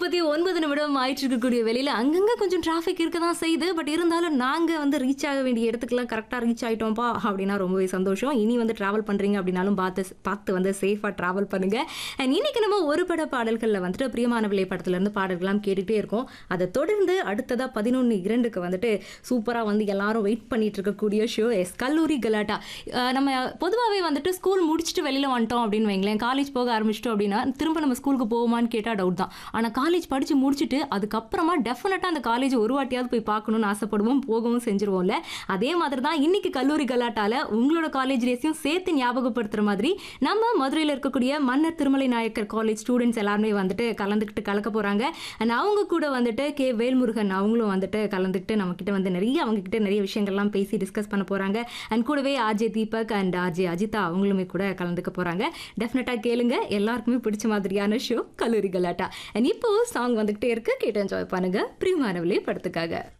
8:49 ஆயிட்டு இருக்கக்கூடிய வெளியில அங்கங்க கொஞ்சம் டிராஃபிக் இருக்க தான் செய்யுது. பட் இருந்தாலும் நாங்க வந்து ரீச் ஆக வேண்டிய இடத்துக்குலாம் கரெக்ட்டா ரீச் ஆயிட்டோம்ப்பா அப்படின்னா ரொம்பவே சந்தோஷம். இனி வந்து டிராவல் பண்றீங்க அப்படின்னாலும் பார்த்து வந்து சேஃபா டிராவல் பண்ணுங்க. அண்ட் இன்னைக்கு நம்ம ஒரு பட பாடல்கள்ல வந்துட்டு பிரியமானவளே படத்துல இருந்து பாடல்கள்லாம் கேட்டுட்டே இருக்கோம். அதை தொடர்ந்து அடுத்ததா 11:02க்கு வந்துட்டு சூப்பரா வந்து எல்லாரும் வெயிட் பண்ணிட்டு இருக்கக்கூடிய ஷோ கல்லூரி கலாட்டா. நம்ம பொதுவாகவே வந்துட்டு ஸ்கூல் முடிச்சுட்டு வெளியில வந்துட்டோம் அப்படின்னு வைங்களேன், காலேஜ் போக ஆரம்பிச்சிட்டோம் அப்படின்னா திரும்ப நம்ம ஸ்கூலுக்கு போவோமான்னு கேட்டால் டவுட் தான். ஆனால் காலேஜ் படித்து முடிச்சுட்டு அதுக்கப்புறமா டெஃபினட்டாக அந்த காலேஜ் ஒரு வாட்டியாவது போய் பார்க்கணும்னு ஆசைப்படுவோம், போகவும் செஞ்சுருவோம்ல. அதே மாதிரி தான் இன்னைக்கு கல்லூரி கலாட்டால உங்களோட காலேஜ் டேஸையும் சேர்த்து ஞாபகப்படுத்துற மாதிரி நம்ம மதுரையில் இருக்கக்கூடிய மன்னர் திருமலை நாயக்கர் காலேஜ் ஸ்டூடெண்ட்ஸ் எல்லாருமே வந்துட்டு கலந்துக்கிட்டு கலக்க போகிறாங்க. அண்ட் அவங்க கூட வந்துட்டு கே வேல்முருகன் அவங்களும் வந்துட்டு கலந்துக்கிட்டு நம்மக்கிட்ட வந்து அவங்க கிட்ட நிறைய விஷயங்கள்லாம் பேசி டிஸ்கஸ் பண்ண போகிறாங்க. அண்ட் கூடவே RJ Deepak and RJ Ajitha அவங்களுமே கூட கலந்துக்க போகிறாங்க. டெஃபினட்டாக கேளுங்க, எல்லாருக்குமே பிடிச்ச மாதிரியான ஷோ கல்லூரி கலாட்டா. அண்ட் இப்போ சாங் வந்துகிட்டே இருக்கு, கேட்டு என்ஜாய் பண்ணுங்க. பிரியமானவளே படத்துக்காக.